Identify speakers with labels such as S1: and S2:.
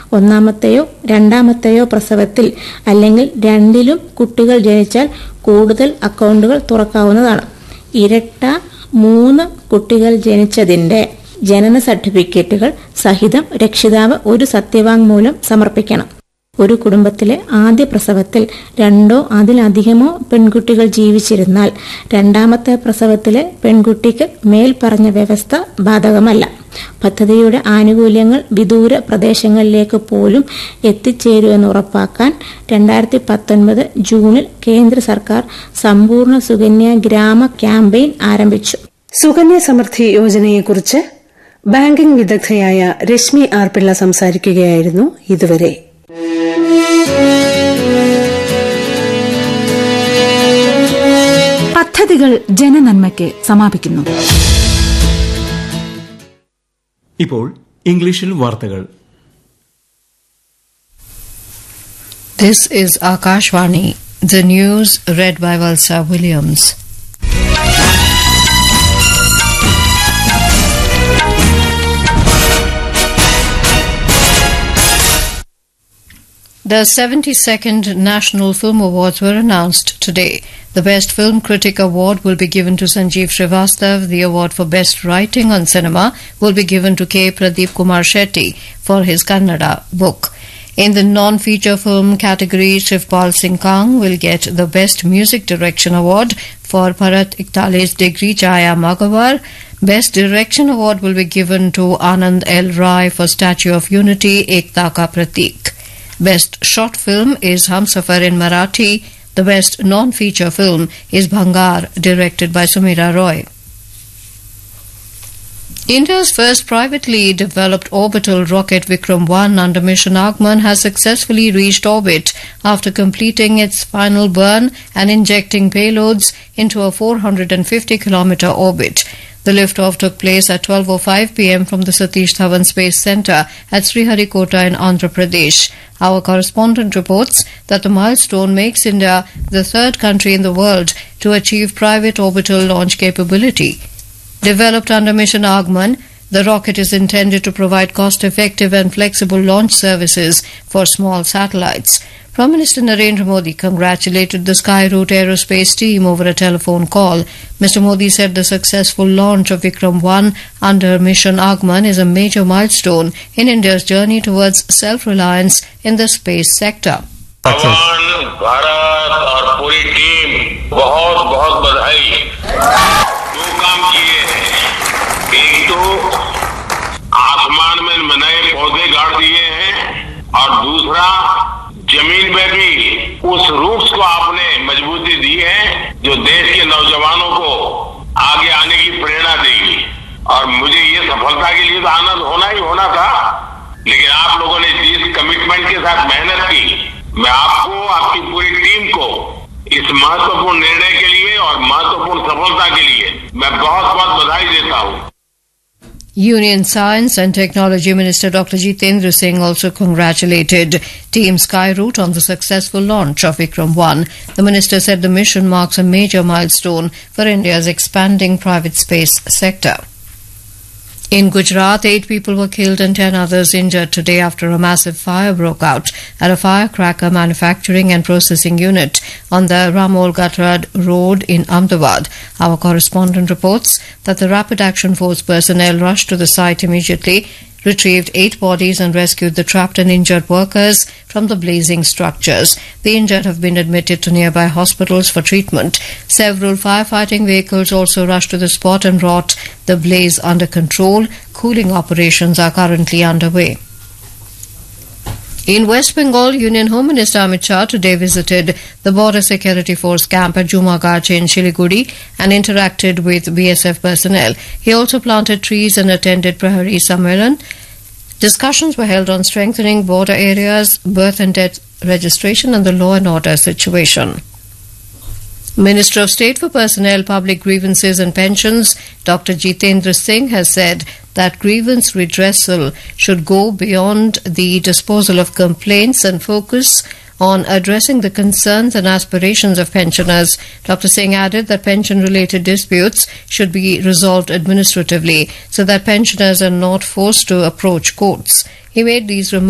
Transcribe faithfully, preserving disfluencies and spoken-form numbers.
S1: ഒന്നാമത്തെയോ രണ്ടാമത്തെയോ പ്രസവത്തിൽ അല്ലെങ്കിൽ രണ്ടിലും കുട്ടികൾ ജനിച്ചാൽ കൂടുതൽ അക്കൗണ്ടുകൾ തുറക്കാവുന്നതാണ്. ഇരട്ട മൂന്ന് കുട്ടികൾ ജനിച്ചതിന്റെ ജനന സർട്ടിഫിക്കറ്റുകൾ സഹിതം രക്ഷിതാവ് ഒരു സത്യവാങ്മൂലം സമർപ്പിക്കണം. ഒരു കുടുംബത്തിലെ ആദ്യ പ്രസവത്തിൽ രണ്ടോ അതിലധികമോ പെൺകുട്ടികൾ ജീവിച്ചിരുന്നാൽ രണ്ടാമത്തെ പ്രസവത്തിലെ പെൺകുട്ടിക്ക് മേൽപ്പറഞ്ഞ വ്യവസ്ഥ ബാധകമല്ല. പദ്ധതിയുടെ ആനുകൂല്യങ്ങൾ വിദൂര പ്രദേശങ്ങളിലേക്ക് പോലും എത്തിച്ചേരുമെന്ന് ഉറപ്പാക്കാൻ രണ്ടായിരത്തി പത്തൊൻപത് ജൂണിൽ കേന്ദ്ര സർക്കാർ സമ്പൂർണ്ണ സുകന്യ ഗ്രാമ ക്യാമ്പയിൻ ആരംഭിച്ചു.
S2: സുകന്യ സമൃദ്ധി യോജനയെക്കുറിച്ച് ബാങ്കിംഗ് വിദഗ്ധയായ രശ്മി ആർ പിള്ള സംസാരിക്കുകയായിരുന്നു ഇതുവരെ.
S3: പദ്ധതികൾ ജനനന്മയ്ക്ക് സമാപിക്കുന്നു.
S4: ഇപ്പോൾ ഇംഗ്ലീഷിൽ വാർത്തകൾ.
S5: This is Akashvani. The news read by Valsa Williams. The seventy-second National Film Awards were announced today. The Best Film Critic Award will be given to Sanjeev Srivastav. The award for Best Writing on Cinema will be given to K. Pradeep Kumar Shetty for his Kannada book. In the non-feature film category, Shivpal Singh Kang will get the Best Music Direction Award for Bharat Iktale's Degree Chaya Magawar. Best Direction Award will be given to Anand L. Rai for Statue of Unity, Ekta Ka Pratik. Best Short Film is Humsafar in Marathi. The Best Non-Feature Film is Bhangar, directed by Sumira Roy. India's first privately developed orbital rocket Vikram one under mission Agman has successfully reached orbit after completing its final burn and injecting payloads into a four hundred fifty kilometer orbit. The liftoff took place at twelve oh five p.m. from the Satish Dhawan Space Centre at Sriharikota in Andhra Pradesh. Our correspondent reports that the milestone makes India the third country in the world to achieve private orbital launch capability. Developed under mission Agman, the rocket is intended to provide cost-effective and flexible launch services for small satellites. Prime Minister Narendra Modi congratulated the Skyroot Aerospace team over a telephone call. Mister Modi said the successful launch of Vikram one under mission Agman is a major milestone in India's journey towards self-reliance in the space sector.
S6: जवान भारत और पूरी team बहुत बहुत बधाई. दो काम किए हैं. एक तो आसमान में नए पौधे गाड़ दिए हैं और दूसरा जमीन पे भी उस रूट्स को आपने मजबूती दी है जो देश के नौजवानों को आगे आने की प्रेरणा देगी. और मुझे ये सफलता के लिए तो आनंद होना ही होना था, लेकिन आप लोगों ने जिस कमिटमेंट के साथ मेहनत की, मैं आपको, आपकी पूरी टीम को इस महत्वपूर्ण निर्णय के लिए और महत्वपूर्ण सफलता के लिए मैं बहुत बहुत बधाई देता हूँ.
S5: Union Science and Technology Minister Doctor Jitendra Singh also congratulated Team Skyroot on the successful launch of Vikram one. The minister said the mission marks a major milestone for India's expanding private space sector. In Gujarat, eight people were killed and ten others injured today after a massive fire broke out at a firecracker manufacturing and processing unit on the Ramol Gatrad Road in Ahmedabad. Our correspondent reports that the Rapid Action Force personnel rushed to the site immediately, retrieved eight bodies and rescued the trapped and injured workers from the blazing structures. The injured have been admitted to nearby hospitals for treatment. Several firefighting vehicles also rushed to the spot and brought the blaze under control. Cooling operations are currently underway. In West Bengal, Union Home Minister Amit Shah today visited the Border Security Force camp at Jumagach in Siliguri and interacted with B S F personnel. He also planted trees and attended Prahari Sammelan. Discussions were held on strengthening border areas, birth and death registration and the law and order situation. Minister of State for Personnel, Public Grievances and Pensions, Doctor Jitendra Singh, has said that grievance redressal should go beyond the disposal of complaints and focus on addressing the concerns and aspirations of pensioners. Doctor Singh added that pension-related disputes should be resolved administratively so that pensioners are not forced to approach courts. He made these remarks